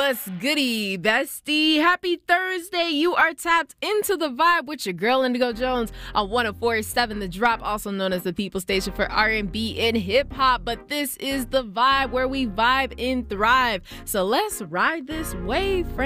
What's goody, bestie? Happy Thursday. You are tapped into the vibe with your girl Indigo Jones on 104.7 The Drop, also known as the People Station for R&B and hip hop. But this is the vibe where we vibe and thrive. So let's ride this wave, friends.